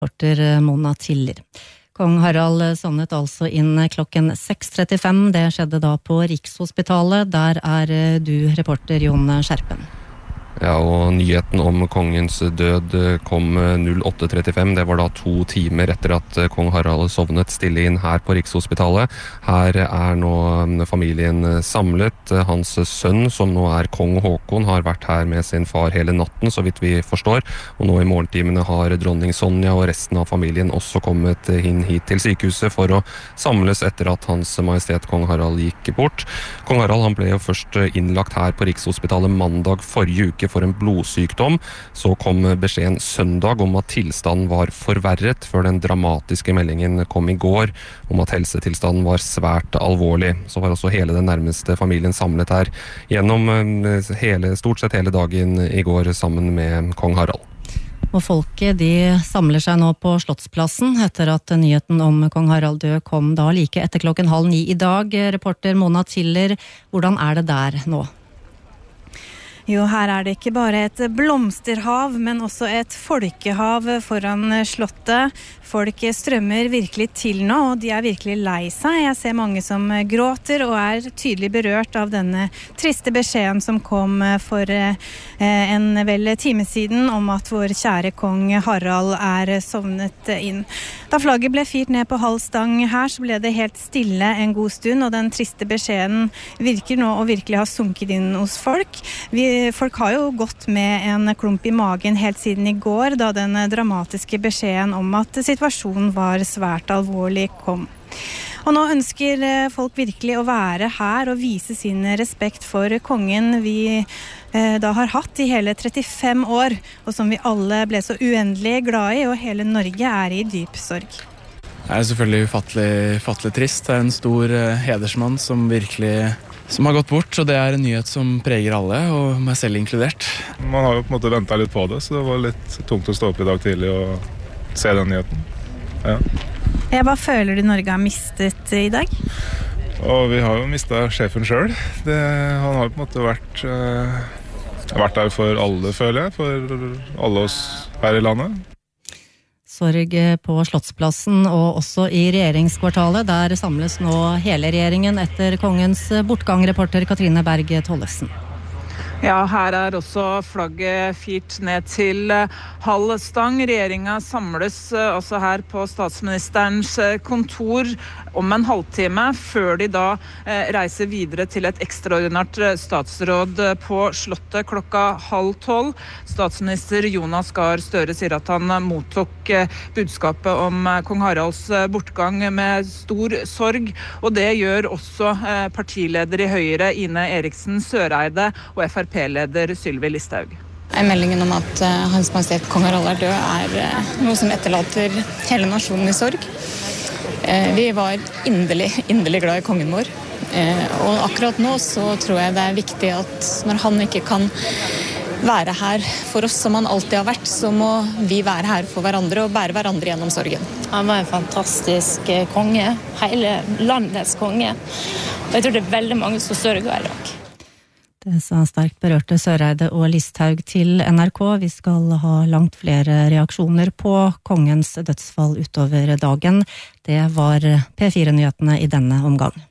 Reporter Mona Tiller. Kong Harald sovnet altså inn klokken 6:35. Det skjedde da på Rikshospitalet. Der du reporter Jon Skjerpen. Ja, og nyheten om kongens død kom 08:35. Det var da 2 timer etter at kong Harald sovnet stille inn her på Rikshospitalet. Her nå familien samlet. Hans sønn, som nå kong Håkon, har vært her med sin far hele natten, så vidt vi forstår. Og nå i morgentimene har dronning Sonja og resten av familien også kommet inn hit til sykehuset for å samles etter at hans majestet kong Harald gikk bort. Kong Harald han ble jo først innlagt her på Rikshospitalet mandag forrige uke for en blodsykdom. Så kom beskjeden søndag om at tilstanden var forverret, før den dramatiske meldingen kom i går om at helsetilstanden var svært alvorlig. Så var også hele den nærmeste familien samlet her gjennom stort sett hele dagen i går sammen med kong Harald. Og folket de samler seg nå på Slottsplassen etter at nyheten om kong Harald død kom da like etter klokken 8:30 i dag. Reporter Mona Tiller, hvordan det der nå? Jo, her det ikke bare et blomsterhav, men også et folkehav foran slottet. Folk strømmer virkelig til nå, og de virkelig lei seg. Jeg ser mange som gråter og tydelig berørt av denne triste beskjeden som kom for en vel time siden om at vår kjære kong Harald sovnet inn. Da flagget ble fyrt ned på halv stang her, så ble det helt stille en god stund, og den triste beskjeden virker nå å virkelig ha sunket inn hos folk. Folk har jo gått med en klump i magen helt siden i går, da den dramatiske beskjeden om at situasjonen var svært alvorlig kom. Og nå ønsker folk virkelig å være her og vise sin respekt for kongen vi da har hatt i hele 35 år, og som vi alle ble så uendelig glad i, og hele Norge i dyp sorg. Det selvfølgelig ufattelig trist. Det en stor hedersmann som har gått bort, og det en nyhet som preger alle, og meg selv inkludert. Man har jo på en måte ventet litt på det, så det var litt tungt å stå opp i dag tidlig og se den nyheten. Ja. Hva føler du Norge har mistet i dag? Og vi har jo mistet sjefen selv. Han har på en måte vært der for alle, føler jeg, for alle oss her i landet. Sorg på Slottsplassen og også i regjeringskvartalet. Der samles nå hele regjeringen etter kongens bortgang, reporter Katrine Berg Tollefsen. Ja, her også flagget fyrt ned til halv stang. Regjeringen samles også her på statsministerens kontor om en halvtime, før de da reiser videre til et ekstraordinært statsråd på Slottet klokka 11:30. Statsminister Jonas Gahr Støre sier at han mottok budskapet om kong Haralds bortgang med stor sorg, og det gjør også partileder i Høyre Ine Eriksen Søreide og FrP-leder Sylvi Listhaug. Meldingen om at Hans Majestet Kong Harald død noe som etterlater hele nasjonen i sorg. Vi var inderlig glad i kongen vår, og akkurat nå så tror jeg det viktig at når han ikke kan være her for oss som han alltid har vært, så må vi være her for hverandre og bære hverandre gjennom sorgen. Han var en fantastisk konge, hele landets konge, og jeg tror det veldig mange som sørger i dag. Det sa sterkt berørte Søreide og Listhaug til NRK. Vi skal ha langt flere reaksjoner på kongens dødsfall utover dagen. Det var P4-nyhetene i denne omgang.